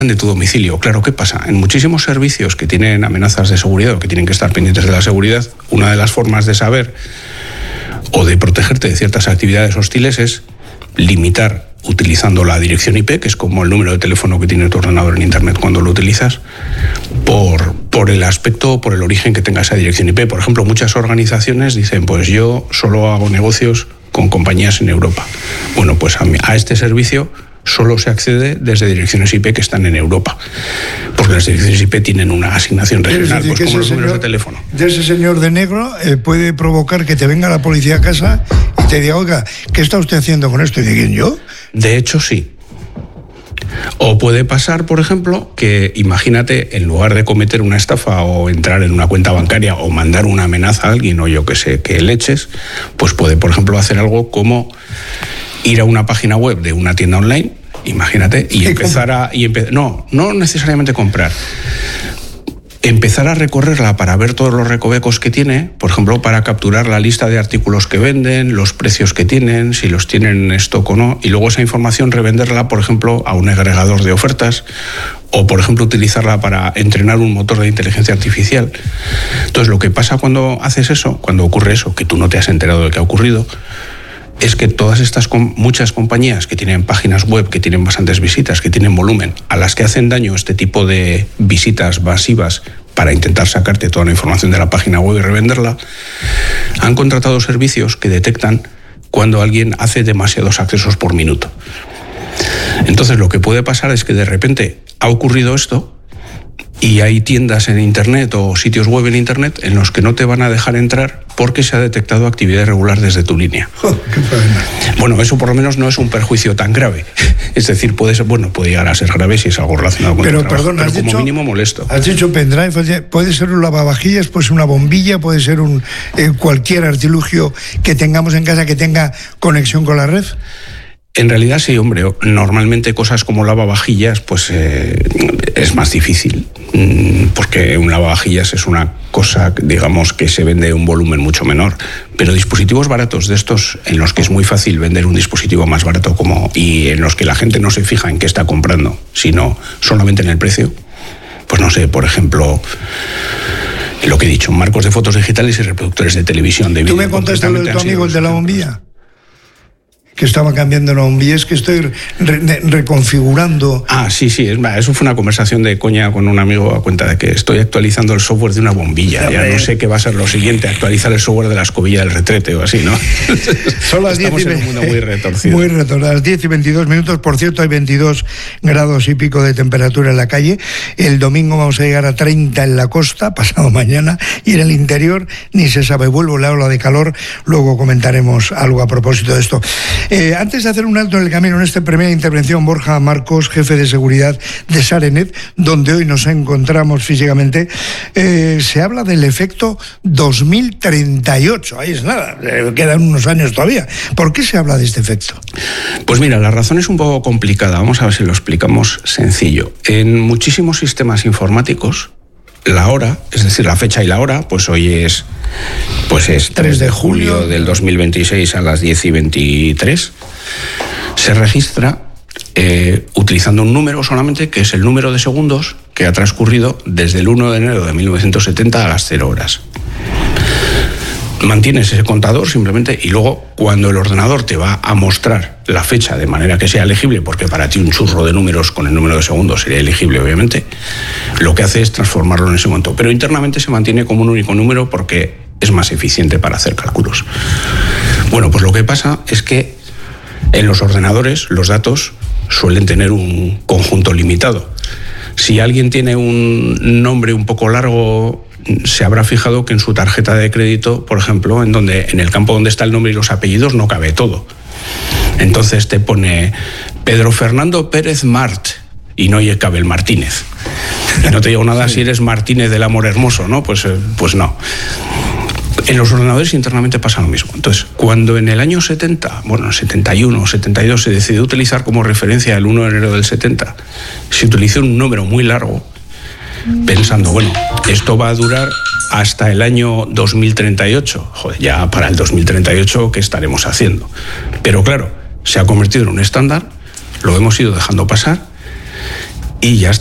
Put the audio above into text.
de tu domicilio. Claro, ¿qué pasa? En muchísimos servicios que tienen amenazas de seguridad o que tienen que estar pendientes de la seguridad, una de las formas de saber o de protegerte de ciertas actividades hostiles es limitar utilizando la dirección IP, que es como el número de teléfono que tiene tu ordenador en Internet cuando lo utilizas, por el aspecto, por el origen que tenga esa dirección IP. Por ejemplo, muchas organizaciones dicen, pues yo solo hago negocios con compañías en Europa. Bueno, pues a este servicio solo se accede desde direcciones IP que están en Europa, porque las direcciones IP tienen una asignación regional, pues como los números de teléfono. De ese señor de negro puede provocar que te venga la policía a casa y te diga, oiga, ¿qué está usted haciendo con esto? Y digan, ¿yo? De hecho, sí. O puede pasar, por ejemplo, que imagínate, en lugar de cometer una estafa o entrar en una cuenta bancaria o mandar una amenaza a alguien o yo que sé, que le eches, pues puede, por ejemplo, hacer algo como ir a una página web de una tienda online, imagínate, y empezar a... no necesariamente comprar. Empezar a recorrerla para ver todos los recovecos que tiene, por ejemplo, para capturar la lista de artículos que venden, los precios que tienen, si los tienen en stock o no, y luego esa información revenderla, por ejemplo, a un agregador de ofertas, o, por ejemplo, utilizarla para entrenar un motor de inteligencia artificial. Entonces, lo que pasa cuando haces eso, cuando ocurre eso, que tú no te has enterado de que ha ocurrido, es que todas estas muchas compañías que tienen páginas web, que tienen bastantes visitas, que tienen volumen, a las que hacen daño este tipo de visitas masivas para intentar sacarte toda la información de la página web y revenderla, han contratado servicios que detectan cuando alguien hace demasiados accesos por minuto. Entonces, lo que puede pasar es que de repente ha ocurrido esto y hay tiendas en Internet o sitios web en Internet en los que no te van a dejar entrar porque se ha detectado actividad irregular desde tu línea. ¡Qué problema! Bueno, eso por lo menos no es un perjuicio tan grave. Es decir, puede llegar a ser grave si es algo relacionado con el trabajo, pero como mínimo molesto. Has dicho pendrive, puede ser un lavavajillas, puede ser una bombilla, puede ser cualquier artilugio que tengamos en casa que tenga conexión con la red. En realidad sí, hombre, normalmente cosas como lavavajillas pues es más difícil, porque un lavavajillas es una cosa, digamos, que se vende un volumen mucho menor, pero dispositivos baratos de estos en los que es muy fácil vender un dispositivo más barato y en los que la gente no se fija en qué está comprando, sino solamente en el precio, pues no sé, por ejemplo, lo que he dicho, marcos de fotos digitales y reproductores de televisión, de vídeo. ¿Tú me contaste lo de tu amigo, el de la bombilla? Que estaba cambiando la bombilla, es que estoy reconfigurando. Sí, eso fue una conversación de coña con un amigo a cuenta de que estoy actualizando el software de una bombilla. Ya no sé qué va a ser lo siguiente, actualizar el software de la escobilla del retrete o así, ¿no? Son las 10 y en un mundo muy retorcido. Muy retorcido. Las 10 y 22 minutos, por cierto, hay 22 grados y pico de temperatura en la calle. El domingo vamos a llegar a 30 en la costa, pasado mañana, y en el interior ni se sabe. Vuelvo la ola de calor, luego comentaremos algo a propósito de esto. Antes de hacer un alto en el camino, en esta primera intervención, Borja Marcos, jefe de seguridad de Sarenet, donde hoy nos encontramos físicamente, se habla del efecto 2038. Ahí es nada, quedan unos años todavía. ¿Por qué se habla de este efecto? Pues mira, la razón es un poco complicada. Vamos a ver si lo explicamos sencillo. En muchísimos sistemas informáticos, la hora, es decir, la fecha y la hora, pues hoy es 3 de julio del 2026 a las 10:23, se registra utilizando un número solamente, que es el número de segundos que ha transcurrido desde el 1 de enero de 1970 a las 0 horas. Mantienes ese contador simplemente y luego cuando el ordenador te va a mostrar la fecha de manera que sea legible, porque para ti un churro de números con el número de segundos sería elegible obviamente, lo que hace es transformarlo en ese momento. Pero internamente se mantiene como un único número porque es más eficiente para hacer cálculos. Bueno, pues lo que pasa es que en los ordenadores los datos suelen tener un conjunto limitado. Si alguien tiene un nombre un poco largo, se habrá fijado que en su tarjeta de crédito, por ejemplo, en el campo donde está el nombre y los apellidos no cabe todo. Entonces te pone Pedro Fernando Pérez Mart y no cabe el Martínez. Y no te digo nada si eres Martínez del Amor Hermoso, ¿no? Pues no. En los ordenadores internamente pasa lo mismo. Entonces, cuando en el año 71 o 72 se decidió utilizar como referencia el 1 de enero del 70, se utilizó un número muy largo, pensando, bueno, esto va a durar hasta el año 2038. Joder, ya para el 2038, ¿qué estaremos haciendo? Pero claro, se ha convertido en un estándar, lo hemos ido dejando pasar y ya